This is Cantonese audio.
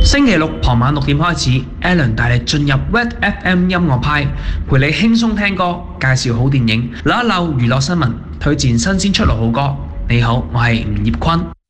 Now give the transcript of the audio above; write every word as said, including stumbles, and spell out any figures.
星期六傍晚六點開始 ，Alan 帶你進入 Red F M 音樂派，陪你輕鬆聽歌，介紹好電影，留一留娛樂新聞，推薦新鮮出爐好歌。你好，我係吳業坤。